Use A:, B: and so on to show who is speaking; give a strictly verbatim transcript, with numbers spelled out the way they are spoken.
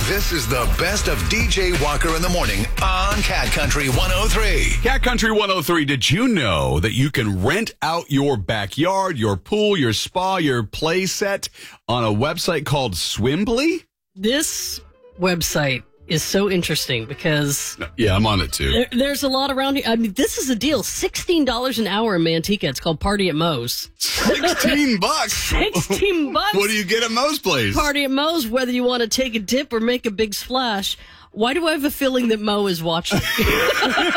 A: This is the best of D J Walker in the morning on Cat Country one oh three.
B: Cat Country one oh three, did you know that you can rent out your backyard, your pool, your spa, your play set on a website called Swimbly?
C: This website is so interesting because
B: Yeah, I'm on it too.
C: there, there's a lot around here. I mean, this is a deal. sixteen dollars an hour in Manteca. It's called Party at Moe's.
B: sixteen bucks.
C: sixteen bucks.
B: What do you get at Moe's Place?
C: Party at Moe's, whether you want to take a dip or make a big splash. Why do I have a feeling that Mo is watching?